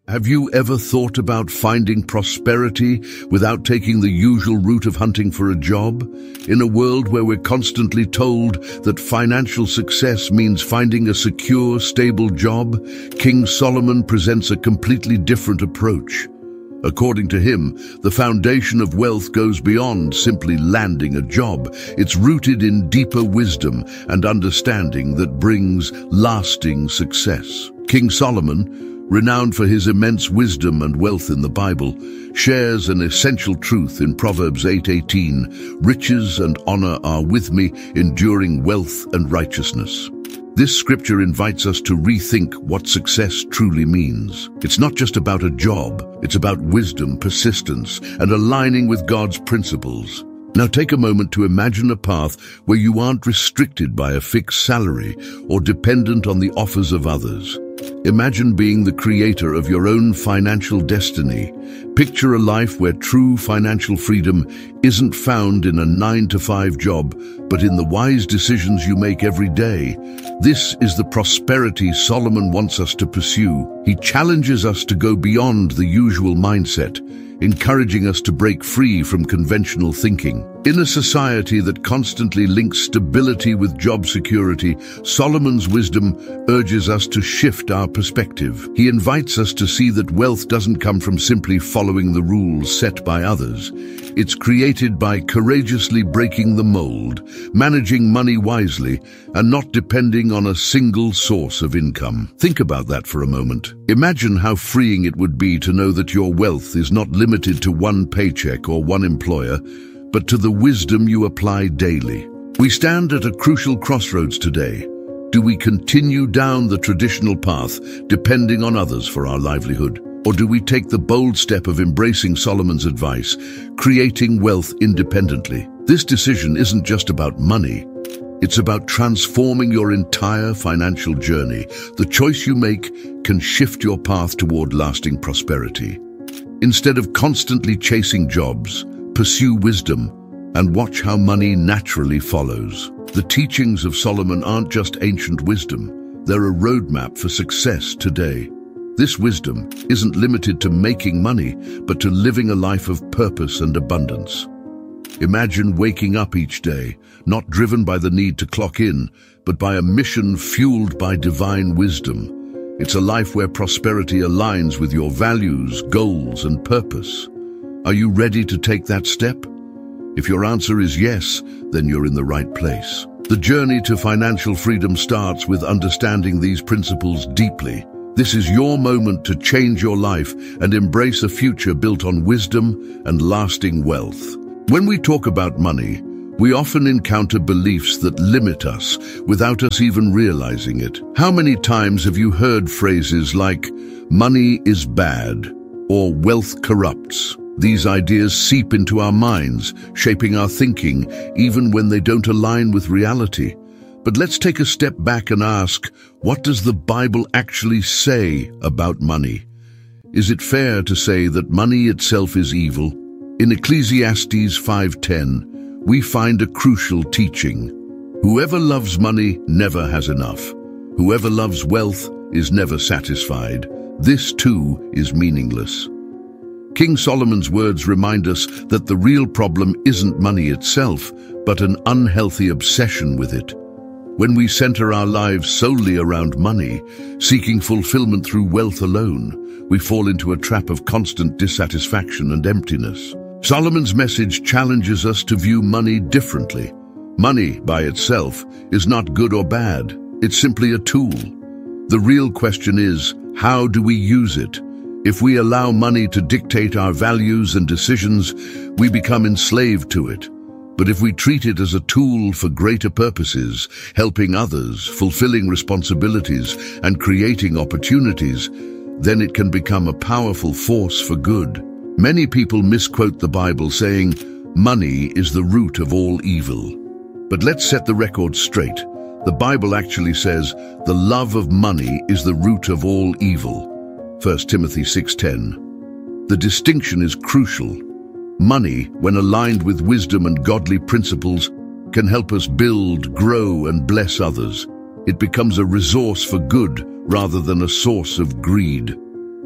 Have you ever thought about finding prosperity without taking the usual route of hunting for a job? In a world where we're constantly told that financial success means finding a secure, stable job, King Solomon presents a completely different approach. According to him, the foundation of wealth goes beyond simply landing a job. It's rooted in deeper wisdom and understanding that brings lasting success. King Solomon, renowned for his immense wisdom and wealth in the Bible, shares an essential truth in Proverbs 8:18, "Riches and honor are with me, enduring wealth and righteousness." This scripture invites us to rethink what success truly means. It's not just about a job, it's about wisdom, persistence, and aligning with God's principles. Now take a moment to imagine a path where you aren't restricted by a fixed salary or dependent on the offers of others. Imagine being the creator of your own financial destiny. Picture a life where true financial freedom isn't found in a 9-to-5 job, but in the wise decisions you make every day. This is the prosperity Solomon wants us to pursue. He challenges us to go beyond the usual mindset, encouraging us to break free from conventional thinking. In a society that constantly links stability with job security, Solomon's wisdom urges us to shift our perspective. He invites us to see that wealth doesn't come from simply following the rules set by others. It's created by courageously breaking the mold, managing money wisely, and not depending on a single source of income. Think about that for a moment. Imagine how freeing it would be to know that your wealth is not limited to one paycheck or one employer, but to the wisdom you apply daily. We stand at a crucial crossroads today. Do we continue down the traditional path, depending on others for our livelihood? Or do we take the bold step of embracing Solomon's advice, creating wealth independently? This decision isn't just about money. It's about transforming your entire financial journey. The choice you make can shift your path toward lasting prosperity. Instead of constantly chasing jobs, pursue wisdom and watch how money naturally follows. The teachings of Solomon aren't just ancient wisdom. They're a roadmap for success today. This wisdom isn't limited to making money, but to living a life of purpose and abundance. Imagine waking up each day, not driven by the need to clock in, but by a mission fueled by divine wisdom. It's a life where prosperity aligns with your values, goals, and purpose. Are you ready to take that step? If your answer is yes, then you're in the right place. The journey to financial freedom starts with understanding these principles deeply. This is your moment to change your life and embrace a future built on wisdom and lasting wealth. When we talk about money, we often encounter beliefs that limit us without us even realizing it. How many times have you heard phrases like, "Money is bad," or "wealth corrupts"? These ideas seep into our minds, shaping our thinking, even when they don't align with reality. But let's take a step back and ask, what does the Bible actually say about money? Is it fair to say that money itself is evil? In Ecclesiastes 5:10, we find a crucial teaching. Whoever loves money never has enough. Whoever loves wealth is never satisfied. This too is meaningless. King Solomon's words remind us that the real problem isn't money itself, but an unhealthy obsession with it. When we center our lives solely around money, seeking fulfillment through wealth alone, we fall into a trap of constant dissatisfaction and emptiness. Solomon's message challenges us to view money differently. Money, by itself, is not good or bad. It's simply a tool. The real question is, how do we use it? If we allow money to dictate our values and decisions, we become enslaved to it. But if we treat it as a tool for greater purposes, helping others, fulfilling responsibilities, and creating opportunities, then it can become a powerful force for good. Many people misquote the Bible saying, "Money is the root of all evil." But let's set the record straight. The Bible actually says, "The love of money is the root of all evil." 1 Timothy 6:10. The distinction is crucial. Money, when aligned with wisdom and godly principles, can help us build, grow, and bless others. It becomes a resource for good rather than a source of greed.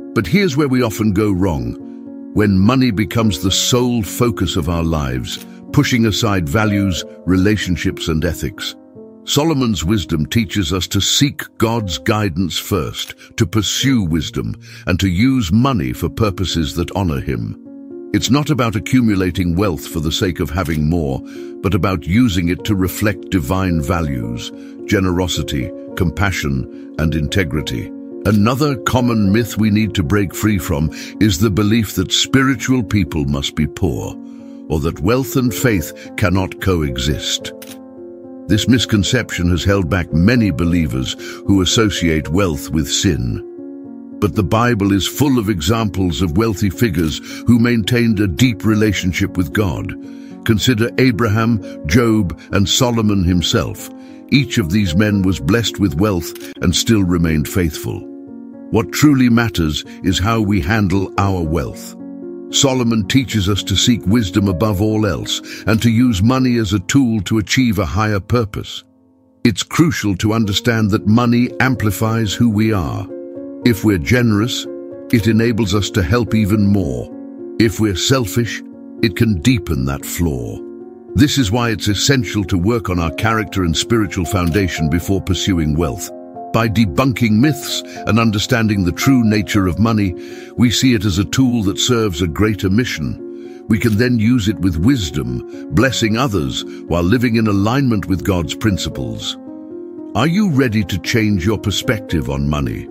But here's where we often go wrong. When money becomes the sole focus of our lives, pushing aside values, relationships, and ethics. Solomon's wisdom teaches us to seek God's guidance first, to pursue wisdom, and to use money for purposes that honor Him. It's not about accumulating wealth for the sake of having more, but about using it to reflect divine values, generosity, compassion, and integrity. Another common myth we need to break free from is the belief that spiritual people must be poor, or that wealth and faith cannot coexist. This misconception has held back many believers who associate wealth with sin. But the Bible is full of examples of wealthy figures who maintained a deep relationship with God. Consider Abraham, Job, and Solomon himself. Each of these men was blessed with wealth and still remained faithful. What truly matters is how we handle our wealth. Solomon teaches us to seek wisdom above all else and to use money as a tool to achieve a higher purpose. It's crucial to understand that money amplifies who we are. If we're generous, it enables us to help even more. If we're selfish, it can deepen that flaw. This is why it's essential to work on our character and spiritual foundation before pursuing wealth. By debunking myths and understanding the true nature of money, we see it as a tool that serves a greater mission. We can then use it with wisdom, blessing others while living in alignment with God's principles. Are you ready to change your perspective on money?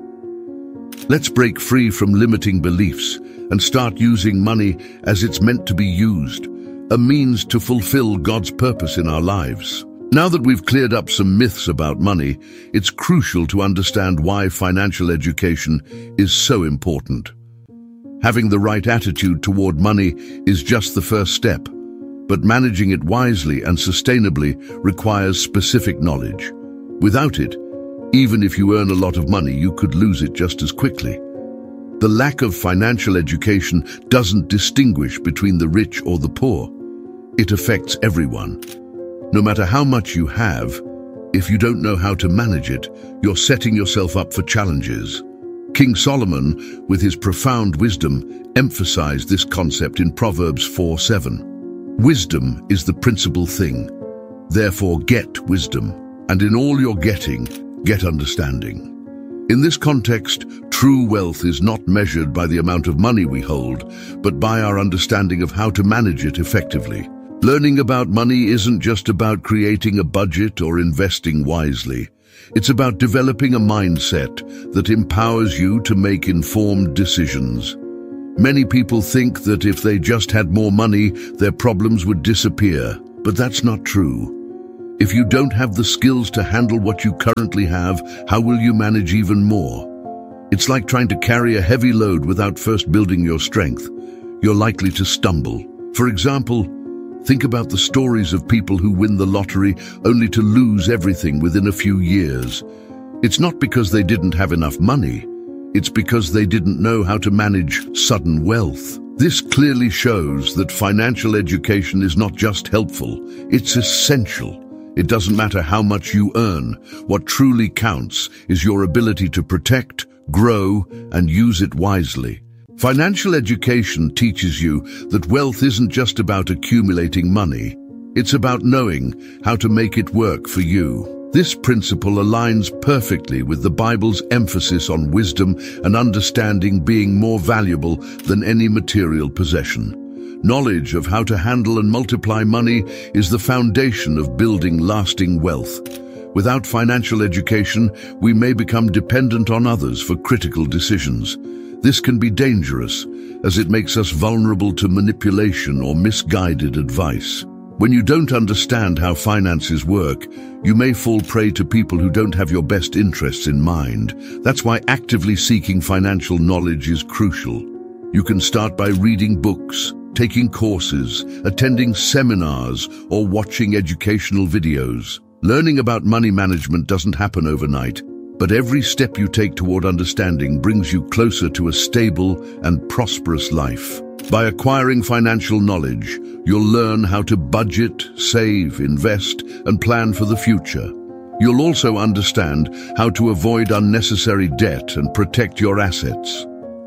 Let's break free from limiting beliefs and start using money as it's meant to be used, a means to fulfill God's purpose in our lives. Now that we've cleared up some myths about money, it's crucial to understand why financial education is so important. Having the right attitude toward money is just the first step, but managing it wisely and sustainably requires specific knowledge. Without it, even if you earn a lot of money, you could lose it just as quickly. The lack of financial education doesn't distinguish between the rich or the poor. It affects everyone. No matter how much you have, if you don't know how to manage it, you're setting yourself up for challenges. King Solomon, with his profound wisdom, emphasized this concept in Proverbs 4:7. Wisdom is the principal thing. Therefore get wisdom, and in all you're getting, get understanding. In this context, true wealth is not measured by the amount of money we hold, but by our understanding of how to manage it effectively. Learning about money isn't just about creating a budget or investing wisely. It's about developing a mindset that empowers you to make informed decisions. Many people think that if they just had more money, their problems would disappear, but that's not true. If you don't have the skills to handle what you currently have, how will you manage even more? It's like trying to carry a heavy load without first building your strength. You're likely to stumble. For example, think about the stories of people who win the lottery only to lose everything within a few years. It's not because they didn't have enough money. It's because they didn't know how to manage sudden wealth. This clearly shows that financial education is not just helpful, it's essential. It doesn't matter how much you earn. What truly counts is your ability to protect, grow, and use it wisely. Financial education teaches you that wealth isn't just about accumulating money. It's about knowing how to make it work for you. This principle aligns perfectly with the Bible's emphasis on wisdom and understanding being more valuable than any material possession. Knowledge of how to handle and multiply money is the foundation of building lasting wealth. Without financial education, we may become dependent on others for critical decisions. This can be dangerous, as it makes us vulnerable to manipulation or misguided advice. When you don't understand how finances work, you may fall prey to people who don't have your best interests in mind. That's why actively seeking financial knowledge is crucial. You can start by reading books, taking courses, attending seminars, or watching educational videos. Learning about money management doesn't happen overnight, but every step you take toward understanding brings you closer to a stable and prosperous life. By acquiring financial knowledge, you'll learn how to budget, save, invest, and plan for the future. You'll also understand how to avoid unnecessary debt and protect your assets.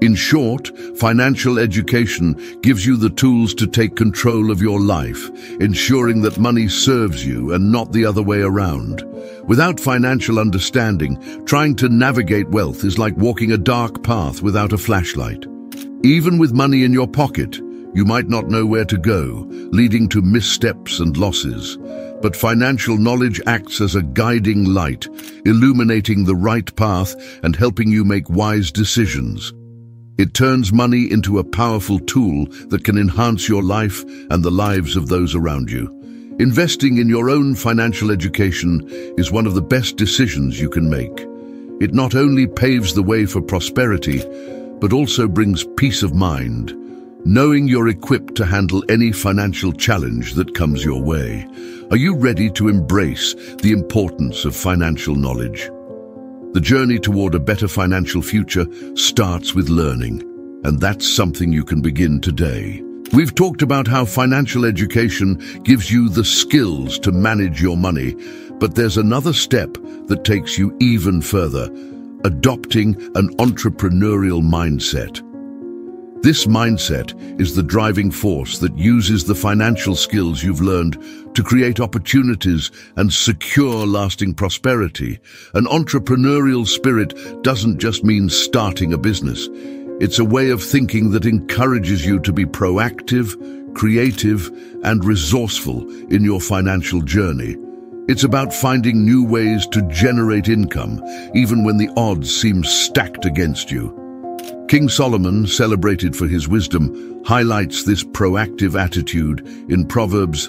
In short, financial education gives you the tools to take control of your life, ensuring that money serves you and not the other way around. Without financial understanding, trying to navigate wealth is like walking a dark path without a flashlight. Even with money in your pocket, you might not know where to go, leading to missteps and losses. But financial knowledge acts as a guiding light, illuminating the right path and helping you make wise decisions. It turns money into a powerful tool that can enhance your life and the lives of those around you. Investing in your own financial education is one of the best decisions you can make. It not only paves the way for prosperity, but also brings peace of mind, knowing you're equipped to handle any financial challenge that comes your way. Are you ready to embrace the importance of financial knowledge? The journey toward a better financial future starts with learning, and that's something you can begin today. We've talked about how financial education gives you the skills to manage your money, but there's another step that takes you even further: adopting an entrepreneurial mindset. This mindset is the driving force that uses the financial skills you've learned to create opportunities and secure lasting prosperity. An entrepreneurial spirit doesn't just mean starting a business. It's a way of thinking that encourages you to be proactive, creative, and resourceful in your financial journey. It's about finding new ways to generate income, even when the odds seem stacked against you. King Solomon, celebrated for his wisdom, highlights this proactive attitude in Proverbs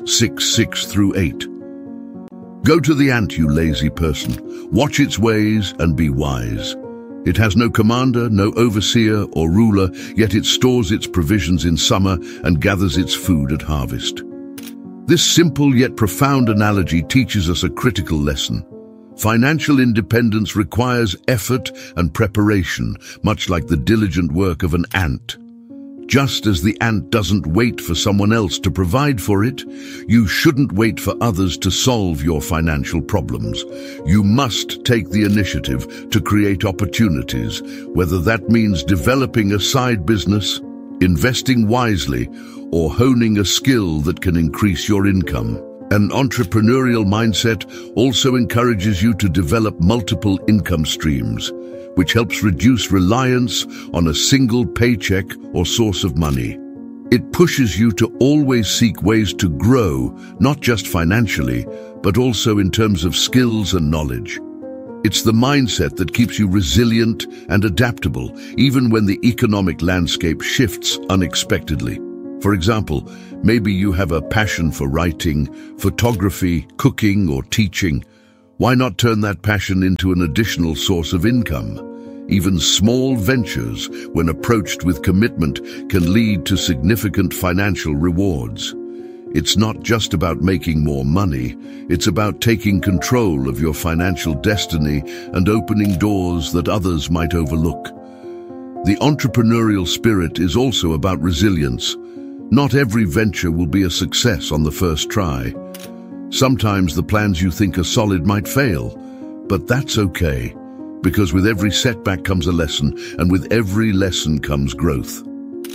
6:6-8. Go to the ant, you lazy person. Watch its ways and be wise. It has no commander, no overseer or ruler, yet it stores its provisions in summer and gathers its food at harvest. This simple yet profound analogy teaches us a critical lesson. Financial independence requires effort and preparation, much like the diligent work of an ant. Just as the ant doesn't wait for someone else to provide for it, you shouldn't wait for others to solve your financial problems. You must take the initiative to create opportunities, whether that means developing a side business, investing wisely, or honing a skill that can increase your income. An entrepreneurial mindset also encourages you to develop multiple income streams, which helps reduce reliance on a single paycheck or source of money. It pushes you to always seek ways to grow, not just financially, but also in terms of skills and knowledge. It's the mindset that keeps you resilient and adaptable, even when the economic landscape shifts unexpectedly. For example, maybe you have a passion for writing, photography, cooking, or teaching. Why not turn that passion into an additional source of income? Even small ventures, when approached with commitment, can lead to significant financial rewards. It's not just about making more money, it's about taking control of your financial destiny and opening doors that others might overlook. The entrepreneurial spirit is also about resilience. Not every venture will be a success on the first try. Sometimes the plans you think are solid might fail, but that's okay, because with every setback comes a lesson, and with every lesson comes growth.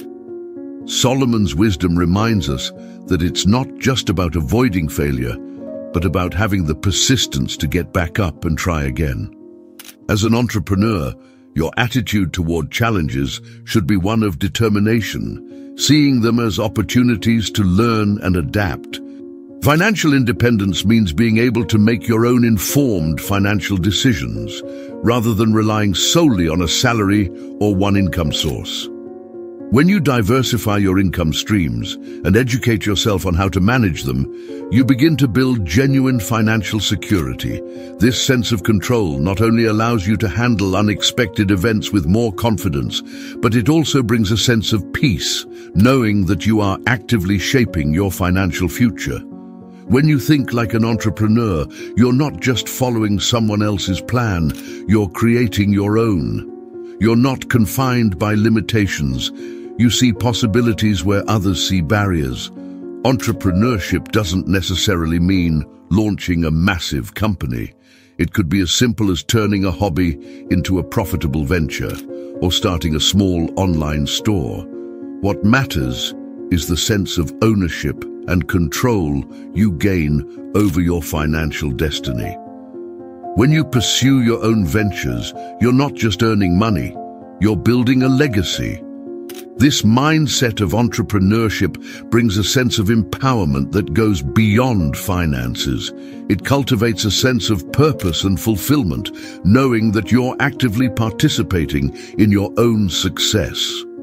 Solomon's wisdom reminds us that it's not just about avoiding failure, but about having the persistence to get back up and try again. As an entrepreneur, your attitude toward challenges should be one of determination, seeing them as opportunities to learn and adapt. Financial independence means being able to make your own informed financial decisions, rather than relying solely on a salary or one income source. When you diversify your income streams and educate yourself on how to manage them, you begin to build genuine financial security. This sense of control not only allows you to handle unexpected events with more confidence, but it also brings a sense of peace, knowing that you are actively shaping your financial future. When you think like an entrepreneur, you're not just following someone else's plan, you're creating your own. You're not confined by limitations. You see possibilities where others see barriers. Entrepreneurship doesn't necessarily mean launching a massive company. It could be as simple as turning a hobby into a profitable venture, or starting a small online store. What matters is the sense of ownership and control you gain over your financial destiny. When you pursue your own ventures, you're not just earning money, you're building a legacy. This mindset of entrepreneurship brings a sense of empowerment that goes beyond finances. It cultivates a sense of purpose and fulfillment, knowing that you're actively participating in your own success.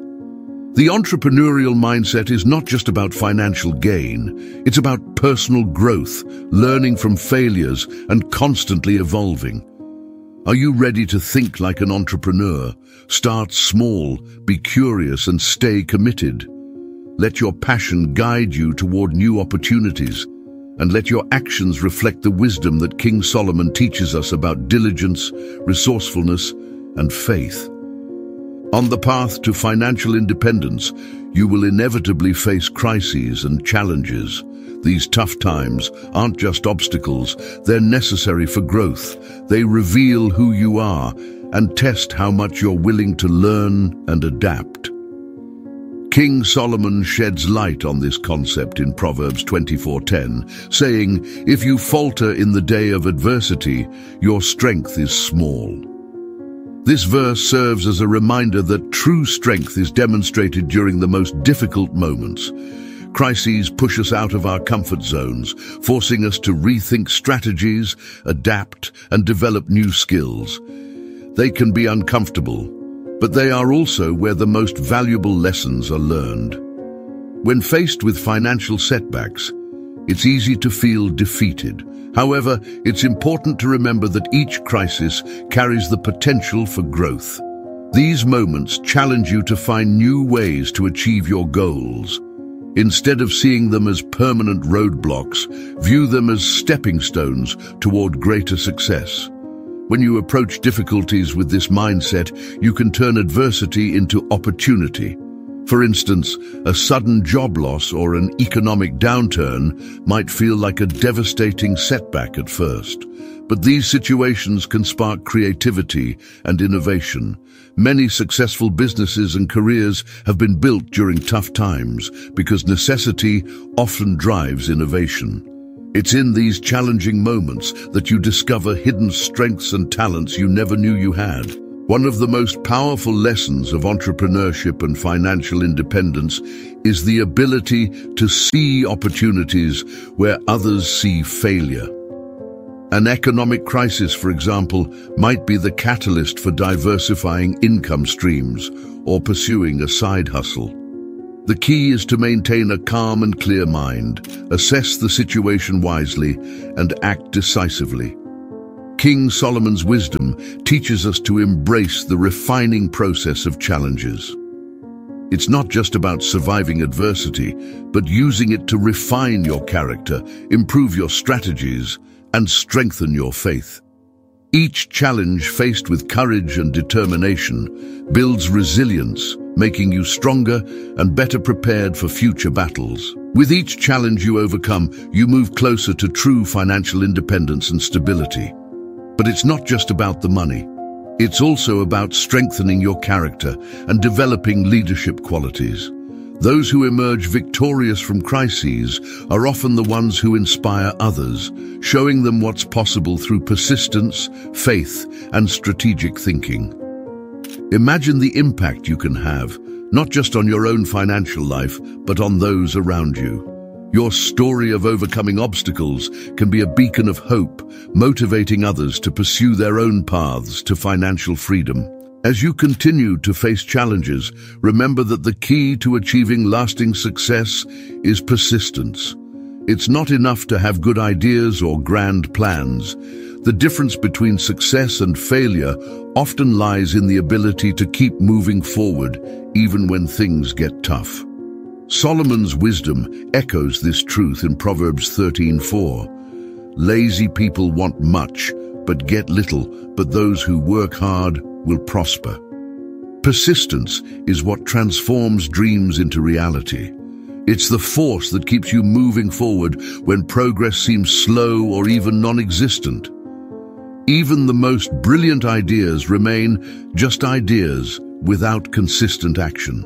The entrepreneurial mindset is not just about financial gain, it's about personal growth, learning from failures, and constantly evolving. Are you ready to think like an entrepreneur? Start small, be curious, and stay committed. Let your passion guide you toward new opportunities, and let your actions reflect the wisdom that King Solomon teaches us about diligence, resourcefulness, and faith. On the path to financial independence, you will inevitably face crises and challenges. These tough times aren't just obstacles, they're necessary for growth. They reveal who you are and test how much you're willing to learn and adapt. King Solomon sheds light on this concept in Proverbs 24:10, saying, "If you falter in the day of adversity, your strength is small." This verse serves as a reminder that true strength is demonstrated during the most difficult moments. Crises push us out of our comfort zones, forcing us to rethink strategies, adapt, and develop new skills. They can be uncomfortable, but they are also where the most valuable lessons are learned. When faced with financial setbacks, it's easy to feel defeated. However, it's important to remember that each crisis carries the potential for growth. These moments challenge you to find new ways to achieve your goals. Instead of seeing them as permanent roadblocks, view them as stepping stones toward greater success. When you approach difficulties with this mindset, you can turn adversity into opportunity. For instance, a sudden job loss or an economic downturn might feel like a devastating setback at first. But these situations can spark creativity and innovation. Many successful businesses and careers have been built during tough times because necessity often drives innovation. It's in these challenging moments that you discover hidden strengths and talents you never knew you had. One of the most powerful lessons of entrepreneurship and financial independence is the ability to see opportunities where others see failure. An economic crisis, for example, might be the catalyst for diversifying income streams or pursuing a side hustle. The key is to maintain a calm and clear mind, assess the situation wisely, and act decisively. King Solomon's wisdom teaches us to embrace the refining process of challenges. It's not just about surviving adversity, but using it to refine your character, improve your strategies, and strengthen your faith. Each challenge faced with courage and determination builds resilience, making you stronger and better prepared for future battles. With each challenge you overcome, you move closer to true financial independence and stability. But it's not just about the money. It's also about strengthening your character and developing leadership qualities. Those who emerge victorious from crises are often the ones who inspire others, showing them what's possible through persistence, faith, and strategic thinking. Imagine the impact you can have, not just on your own financial life, but on those around you. Your story of overcoming obstacles can be a beacon of hope, motivating others to pursue their own paths to financial freedom. As you continue to face challenges, remember that the key to achieving lasting success is persistence. It's not enough to have good ideas or grand plans. The difference between success and failure often lies in the ability to keep moving forward, even when things get tough. Solomon's wisdom echoes this truth in Proverbs 13:4. Lazy people want much, but get little, but those who work hard will prosper. Persistence is what transforms dreams into reality. It's the force that keeps you moving forward when progress seems slow or even non-existent. Even the most brilliant ideas remain just ideas without consistent action.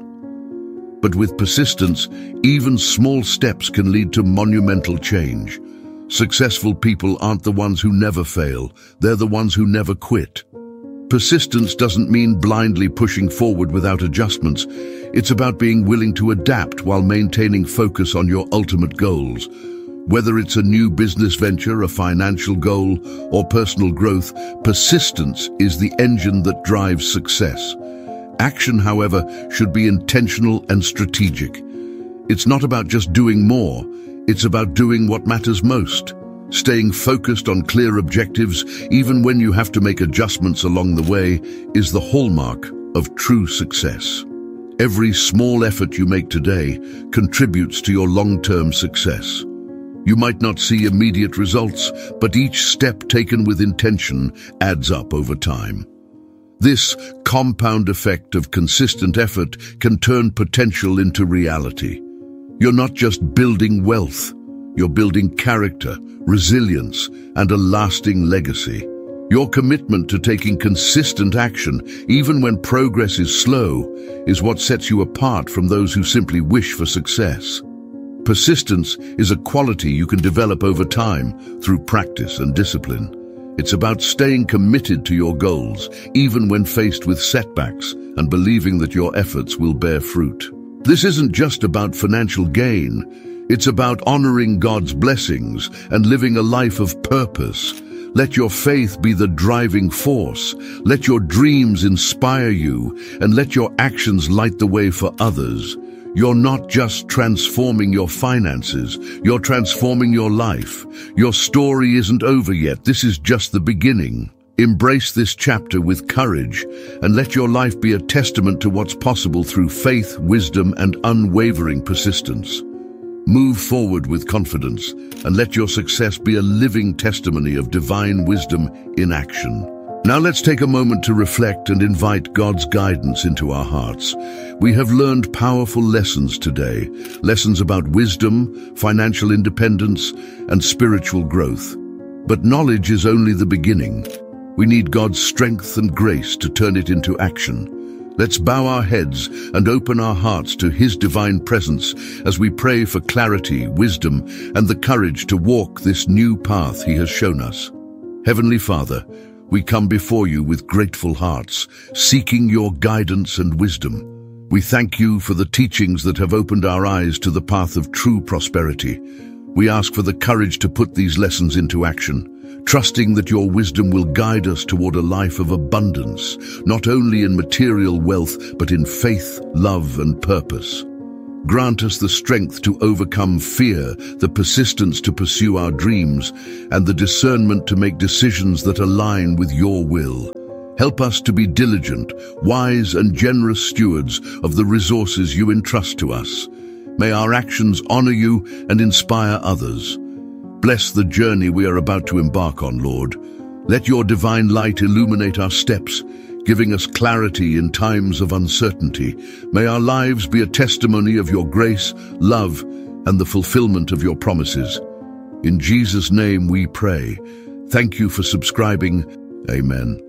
But with persistence, even small steps can lead to monumental change. Successful people aren't the ones who never fail, they're the ones who never quit. Persistence doesn't mean blindly pushing forward without adjustments. It's about being willing to adapt while maintaining focus on your ultimate goals. Whether it's a new business venture, a financial goal, or personal growth, persistence is the engine that drives success. Action, however, should be intentional and strategic. It's not about just doing more, it's about doing what matters most. Staying focused on clear objectives, even when you have to make adjustments along the way, is the hallmark of true success. Every small effort you make today contributes to your long-term success. You might not see immediate results, but each step taken with intention adds up over time. This compound effect of consistent effort can turn potential into reality. You're not just building wealth, you're building character, resilience, and a lasting legacy. Your commitment to taking consistent action, even when progress is slow, is what sets you apart from those who simply wish for success. Persistence is a quality you can develop over time through practice and discipline. It's about staying committed to your goals, even when faced with setbacks, and believing that your efforts will bear fruit. This isn't just about financial gain. It's about honoring God's blessings and living a life of purpose. Let your faith be the driving force. Let your dreams inspire you, and let your actions light the way for others. You're not just transforming your finances, you're transforming your life. Your story isn't over yet, this is just the beginning. Embrace this chapter with courage, and let your life be a testament to what's possible through faith, wisdom, and unwavering persistence. Move forward with confidence, and let your success be a living testimony of divine wisdom in action. Now let's take a moment to reflect and invite God's guidance into our hearts. We have learned powerful lessons today, lessons about wisdom, financial independence, and spiritual growth. But knowledge is only the beginning. We need God's strength and grace to turn it into action. Let's bow our heads and open our hearts to His divine presence as we pray for clarity, wisdom, and the courage to walk this new path He has shown us. Heavenly Father, we come before you with grateful hearts, seeking your guidance and wisdom. We thank you for the teachings that have opened our eyes to the path of true prosperity. We ask for the courage to put these lessons into action, trusting that your wisdom will guide us toward a life of abundance, not only in material wealth, but in faith, love, and purpose. Grant us the strength to overcome fear, the persistence to pursue our dreams, and the discernment to make decisions that align with your will. Help us to be diligent, wise, and generous stewards of the resources you entrust to us. May our actions honor you and inspire others. Bless the journey we are about to embark on, Lord. Let your divine light illuminate our steps, giving us clarity in times of uncertainty. May our lives be a testimony of your grace, love, and the fulfillment of your promises. In Jesus' name we pray. Thank you for subscribing. Amen.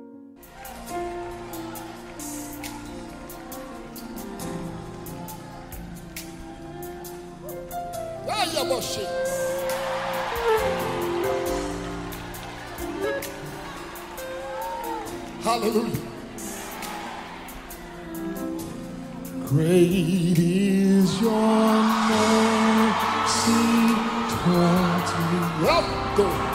Hallelujah. Great is your mercy towards me. Up, go.